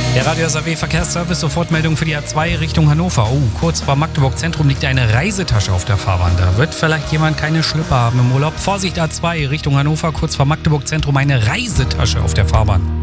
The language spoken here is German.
Der Radio SAW Verkehrsservice, Sofortmeldung für die A2 Richtung Hannover. Oh, kurz vor Magdeburg Zentrum liegt eine Reisetasche auf der Fahrbahn. Da wird vielleicht jemand keine Schlüpper haben im Urlaub. Vorsicht, A2 Richtung Hannover, kurz vor Magdeburg Zentrum eine Reisetasche auf der Fahrbahn.